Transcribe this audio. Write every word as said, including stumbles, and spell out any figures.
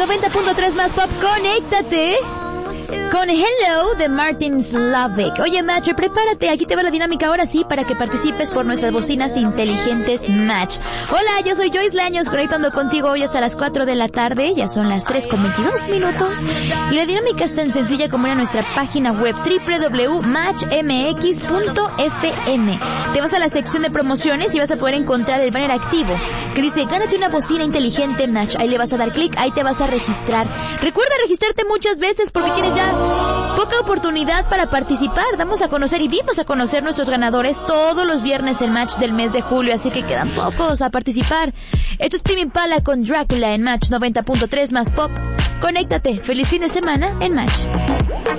noventa punto tres más pop, conéctate con Hello de Martin Slavic. Oye, Match, prepárate, aquí te va la dinámica ahora sí para que participes por nuestras bocinas inteligentes Match. Hola, yo soy Joyce Laños, conectando contigo hoy hasta las cuatro de la tarde, ya son las tres con veintidós minutos, y la dinámica es tan sencilla como ir a nuestra página web doble u doble u doble u punto match m x punto f m. Te vas a la sección de promociones y vas a poder encontrar el banner activo que dice gánate una bocina inteligente Match. Ahí le vas a dar clic, ahí te vas a registrar. Recuerda registrarte muchas veces porque tienes ya poca oportunidad para participar. Damos a conocer y dimos a conocer nuestros ganadores todos los viernes el Match del mes de julio, así que quedan pocos a participar. Esto es Tame Impala con Drácula en Match noventa punto tres más pop. Conéctate. Feliz fin de semana en Match.